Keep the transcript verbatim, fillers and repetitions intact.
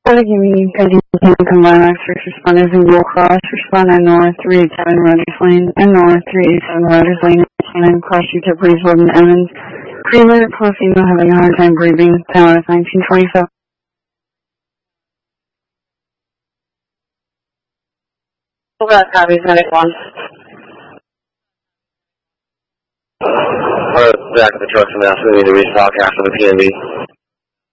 Florida giving guiding combined max first responders in Bull Cross, respond on North three eighty-seven Rogers Lane and North three eighty-seven Rogers Lane, and cross Utah Police Warden Evans. Pre-alert plus female having a hard time breathing, town is nineteen twenty-seven. That copies medic one. Alright, back to the trucks and now, so we need to restock after the P N B.